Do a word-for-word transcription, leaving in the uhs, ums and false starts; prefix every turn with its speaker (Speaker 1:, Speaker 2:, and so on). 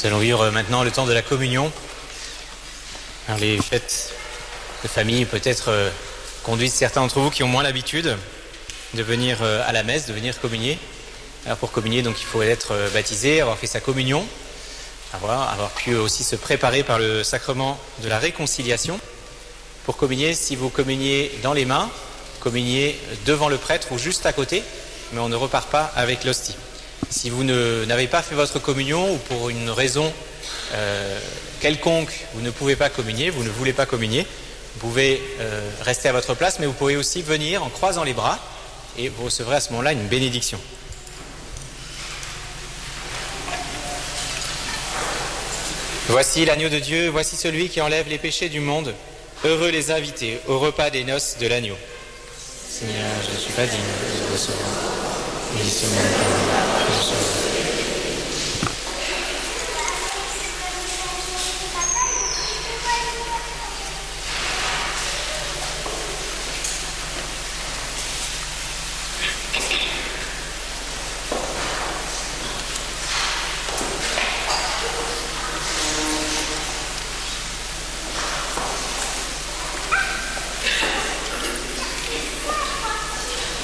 Speaker 1: Nous allons vivre maintenant le temps de la communion. Alors, les fêtes de famille peut-être euh, conduisent certains d'entre vous qui ont moins l'habitude de venir euh, à la messe, de venir communier. Alors pour communier, donc, il faut être euh, baptisé, avoir fait sa communion, avoir, avoir pu aussi se préparer par le sacrement de la réconciliation. Pour communier, si vous communiez dans les mains, communiez devant le prêtre ou juste à côté, mais on ne repart pas avec l'hostie. Si vous ne, n'avez pas fait votre communion ou pour une raison euh, quelconque, vous ne pouvez pas communier, vous ne voulez pas communier, vous pouvez euh, rester à votre place, mais vous pouvez aussi venir en croisant les bras et vous recevrez à ce moment-là une bénédiction. Voici l'agneau de Dieu, voici celui qui enlève les péchés du monde. Heureux les invités au repas des noces de l'agneau. Seigneur, je ne suis pas digne de vous recevoir. Mais Seigneur, je suis